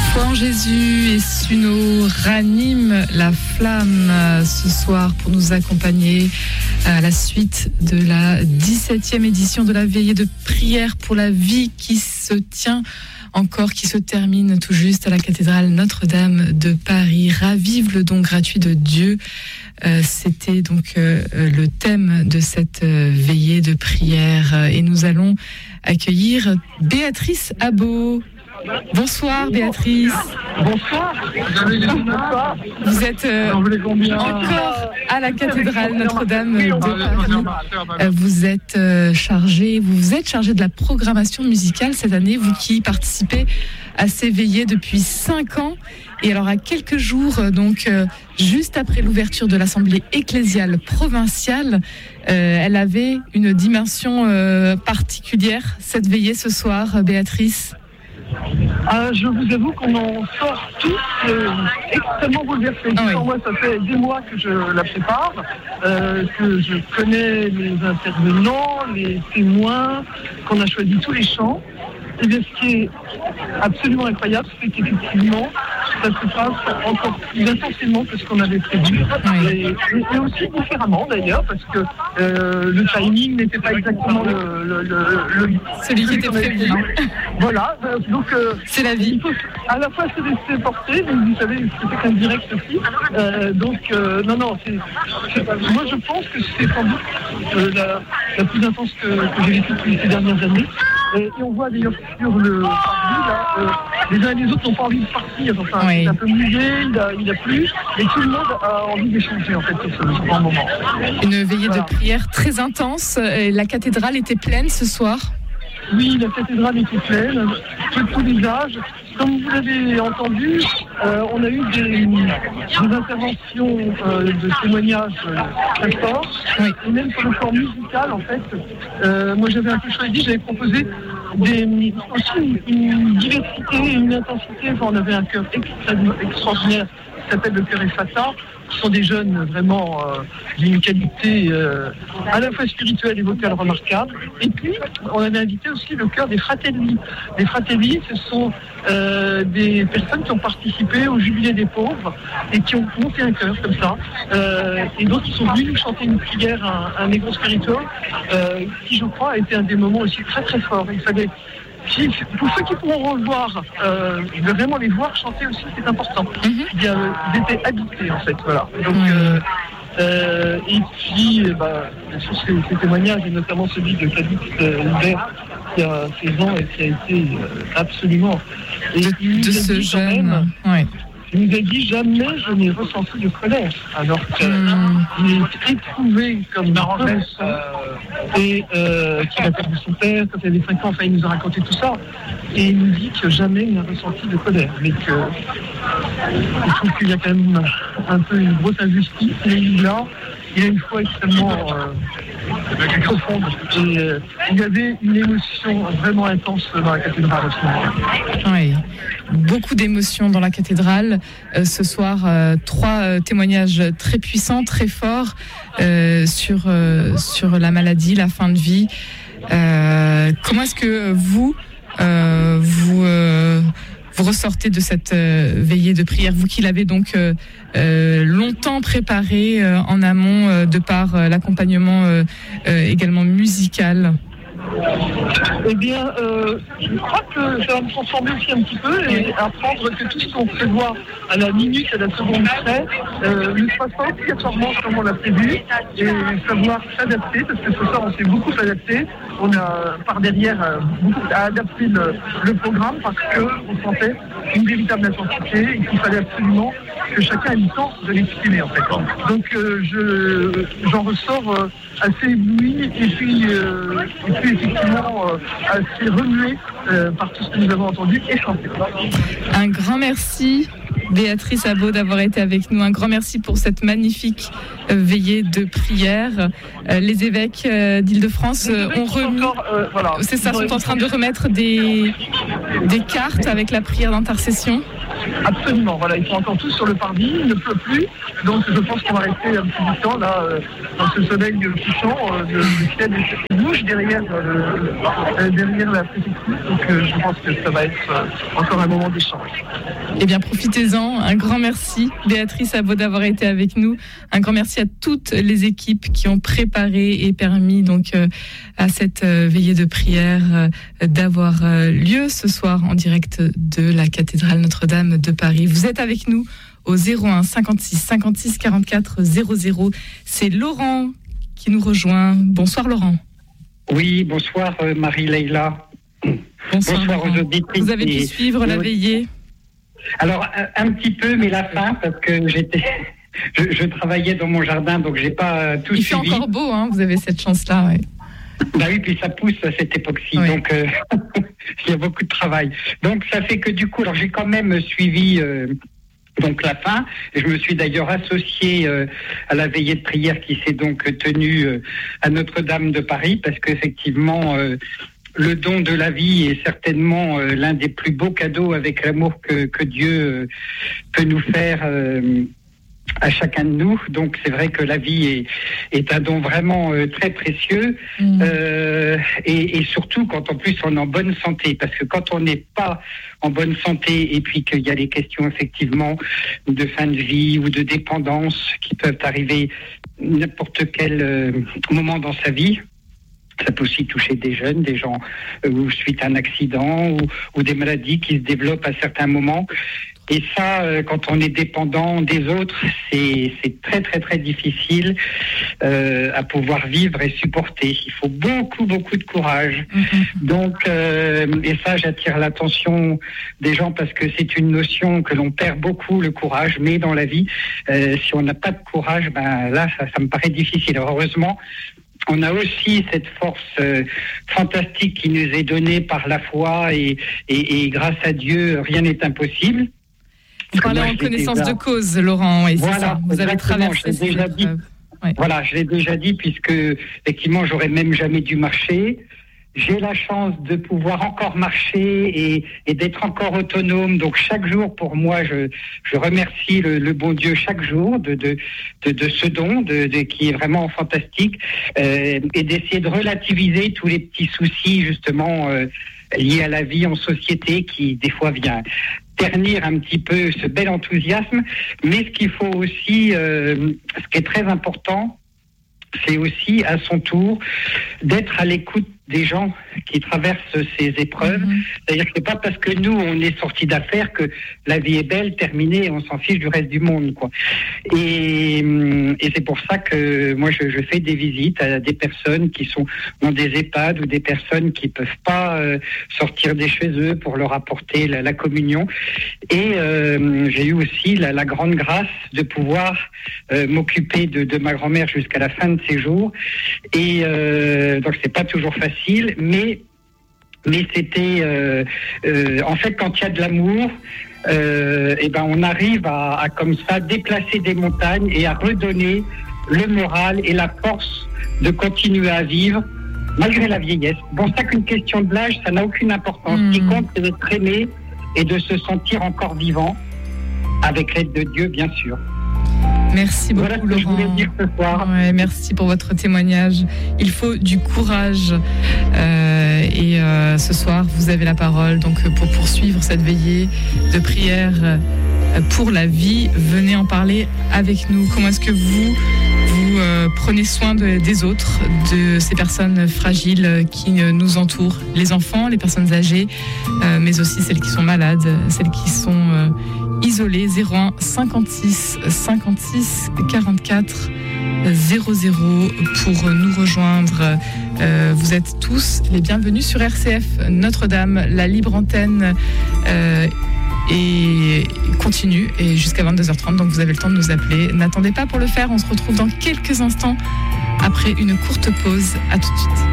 Foi en Jésus et Suno ranime la flamme ce soir pour nous accompagner à la suite de la 17e édition de la veillée de prière pour la vie qui se tient encore, qui se termine tout juste à la cathédrale Notre-Dame de Paris. Ravive le don gratuit de Dieu. C'était donc le thème de cette veillée de prière. Et nous allons accueillir Béatrice Abot. Bonsoir Béatrice. Bonsoir. Vous êtes encore à la cathédrale Notre-Dame de Paris. Vous êtes chargée de la programmation musicale cette année, vous qui participez à ces veillées depuis 5 ans. Et alors à quelques jours, donc juste après l'ouverture de l'Assemblée ecclésiale provinciale, elle avait une dimension particulière, cette veillée ce soir, Béatrice. Je vous avoue qu'on en sort tous extrêmement bouleversés. Ah oui. Moi, ça fait des mois que je la prépare, que je connais les intervenants, les témoins, qu'on a choisi tous les chants. Et bien, ce qui est absolument incroyable, c'est qu'effectivement, ça se passe encore plus intensément que ce qu'on avait prévu. Oui. Et aussi différemment d'ailleurs, parce que le timing n'était pas exactement celui qui était prévu. Voilà, donc c'est la vie. Il faut à la fois se laisser porter, mais vous savez que c'est qu'un direct aussi. Moi je pense que c'est sans doute la plus intense que j'ai vécue depuis ces dernières années. Et on voit d'ailleurs sur le parvis, là, les uns et les autres n'ont pas envie de partir. Enfin, oui. C'est un peu mouillé, il a plu, et tout le monde a envie d'échanger en fait sur ce grand moment. Une veillée de prière très intense. La cathédrale était pleine ce soir. Oui, la cathédrale était pleine, de tous les âges. Comme vous l'avez entendu, on a eu des interventions de témoignages très forts. Oui. Et même sur le plan musical, en fait, moi j'avais un peu choisi, j'avais proposé aussi une diversité et une intensité. Enfin, on avait un chœur extraordinaire qui s'appelle le chœur Ephata. Ce sont des jeunes vraiment d'une qualité à la fois spirituelle et vocale remarquable. Et puis, on avait invité aussi le chœur des Fratelli. Les Fratelli, ce sont des personnes qui ont participé au Jubilé des pauvres et qui ont monté un chœur comme ça. Et donc, ils sont venus nous chanter une prière, un Negro Spiritual, qui, je crois, a été un des moments aussi très très forts. Il fallait... Pour ceux qui pourront revoir, vraiment les voir chanter aussi, c'est important. Ils étaient habités en fait, voilà. Donc, et puis, bien sûr, ces témoignages, et notamment celui de Cadix Hubert, qui a 16 ans et qui a été absolument... De ce jeune, oui. Il nous a dit jamais je n'ai ressenti de colère, alors qu'il est éprouvé comme et qu'il a perdu son père quand il avait 5 ans. Enfin, il nous a raconté tout ça et il nous dit que jamais il n'a ressenti de colère, mais que il trouve qu'il y a quand même un peu une grosse injustice. Mais il a une foi extrêmement profonde et il y avait une émotion vraiment intense dans la cathédrale à ce moment-là. Oui. Beaucoup d'émotions dans la cathédrale. Ce soir, 3 témoignages très puissants, très forts sur la maladie, la fin de vie. Comment est-ce que vous ressortez de cette veillée de prière, vous qui l'avez donc longtemps préparée en amont de par l'accompagnement également musical? Eh bien, je crois que ça va me transformer aussi un petit peu et apprendre que tout ce qu'on prévoit à la minute, à la seconde près, ne se passe pas obligatoirement comme on l'a prévu et savoir s'adapter, parce que ce soir on s'est beaucoup adapté. On a par derrière beaucoup adapté le programme parce qu'on sentait une véritable intensité et qu'il fallait absolument que chacun ait le temps de l'exprimer en fait. Donc j'en ressors assez ébloui et puis effectivement assez remué par tout ce que nous avons entendu et chanté. Un grand merci Béatrice Abot d'avoir été avec nous. Un grand merci pour cette magnifique veillée de prière. Les évêques d'Île-de-France ont remis, sont en train de remettre des cartes avec la prière d'intercession. Absolument, voilà, ils sont encore tous sur le parvis, il ne pleut plus, donc je pense qu'on va rester un petit bout de temps là, dans ce soleil couchant, le ciel bouge derrière la préfecture, donc je pense que ça va être encore un moment d'échange. Eh bien, profitez-en. Un grand merci, Béatrice Abbaud, d'avoir été avec nous. Un grand merci à toutes les équipes qui ont préparé et permis donc à cette veillée de prière d'avoir lieu ce soir en direct de la cathédrale Notre-Dame de Paris. Vous êtes avec nous au 01 56 56 44 00. C'est Laurent qui nous rejoint. Bonsoir Laurent. Oui, bonsoir Marie-Leila. Bonsoir aux auditrices. Vous avez pu suivre la veillée? Alors un petit peu, mais la fin, parce que je travaillais dans mon jardin, donc j'ai pas tout suivi. Il fait encore beau, hein, vous avez cette chance-là, ouais. Bah oui, puis ça pousse à cette époque-ci, ouais. Donc il y a beaucoup de travail. Donc ça fait que du coup, alors j'ai quand même suivi donc la fin. Je me suis d'ailleurs associé à la veillée de prière qui s'est donc tenue à Notre-Dame de Paris, parce qu'effectivement le don de la vie est certainement l'un des plus beaux cadeaux avec l'amour que Dieu peut nous faire à chacun de nous. Donc c'est vrai que la vie est un don vraiment très précieux et surtout quand en plus on est en bonne santé, parce que quand on n'est pas en bonne santé et puis qu'il y a les questions effectivement de fin de vie ou de dépendance qui peuvent arriver n'importe quel moment dans sa vie. Ça peut aussi toucher des jeunes, des gens suite à un accident ou des maladies qui se développent à certains moments. Et ça, quand on est dépendant des autres, c'est très très très difficile à pouvoir vivre et supporter. Il faut beaucoup de courage. Donc, et ça, j'attire l'attention des gens parce que c'est une notion que l'on perd beaucoup, le courage. Mais dans la vie, si on n'a pas de courage, ben là, ça me paraît difficile. Alors, heureusement, on a aussi cette force fantastique qui nous est donnée par la foi et grâce à Dieu, rien n'est impossible. Vous parlez en connaissance de cause, Laurent, et voilà, c'est ça, vous avez traversé cette épreuve. Ouais. Voilà, je l'ai déjà dit, puisque effectivement, j'aurais même jamais dû marcher. J'ai la chance de pouvoir encore marcher et d'être encore autonome. Donc chaque jour, pour moi, je remercie le bon Dieu chaque jour de ce don qui est vraiment fantastique et d'essayer de relativiser tous les petits soucis justement liés à la vie en société qui des fois vient ternir un petit peu ce bel enthousiasme. Mais ce qu'il faut aussi, ce qui est très important, c'est aussi à son tour d'être à l'écoute des gens qui traversent ces épreuves. C'est-à-dire que c'est pas parce que nous, on est sortis d'affaires que la vie est belle, terminée, et on s'en fiche du reste du monde, quoi. Et c'est pour ça que moi, je fais des visites à des personnes qui sont dans des EHPAD ou des personnes qui peuvent pas sortir de chez eux pour leur apporter la communion. Et j'ai eu aussi la grande grâce de pouvoir m'occuper de ma grand-mère jusqu'à la fin de ses jours. Et donc, c'est pas toujours facile, mais c'était en fait quand il y a de l'amour, et ben on arrive à comme ça déplacer des montagnes et à redonner le moral et la force de continuer à vivre malgré la vieillesse. Bon, ça qu'une question de l'âge, ça n'a aucune importance. Ce qui compte, c'est d'être aimé et de se sentir encore vivant avec l'aide de Dieu, bien sûr. Merci beaucoup, voilà Laurent. Je voulais dire ce soir. Ouais, merci pour votre témoignage. Il faut du courage. Et ce soir, vous avez la parole. Donc, pour poursuivre cette veillée de prière pour la vie, venez en parler avec nous. Comment est-ce que vous prenez soin des autres, de ces personnes fragiles qui nous entourent, les enfants, les personnes âgées, mais aussi celles qui sont malades, celles qui sont isolées. 01 56 56 44 00 pour nous rejoindre. Vous êtes tous les bienvenus sur RCF Notre-Dame, la libre antenne et continue et jusqu'à 22h30, donc vous avez le temps de nous appeler. N'attendez pas pour le faire, on se retrouve dans quelques instants après une courte pause. À tout de suite.